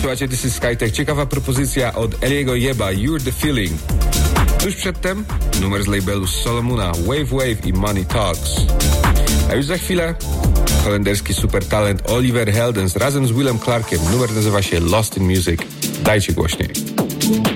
Słuchajcie, This is Skytech. Ciekawa propozycja od Eliego Jeba, You're the Feeling. Tuż przedtem numer z labelu Solomona, Wave Wave i Money Talks. A już za chwilę holenderski supertalent Oliver Heldens razem z Willem Clarkiem. Numer nazywa się Lost in Music. Dajcie głośniej.